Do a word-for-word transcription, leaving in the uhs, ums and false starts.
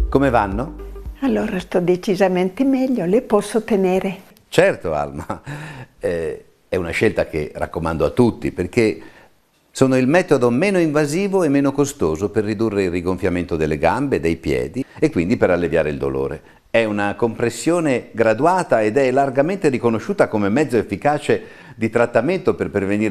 Come vanno? Allora sto decisamente meglio, le posso tenere. Certo, Alma, eh, è una scelta che raccomando a tutti perché sono il metodo meno invasivo e meno costoso per ridurre il rigonfiamento delle gambe, dei piedi e quindi per alleviare il dolore. È una compressione graduata ed è largamente riconosciuta come mezzo efficace di trattamento per prevenire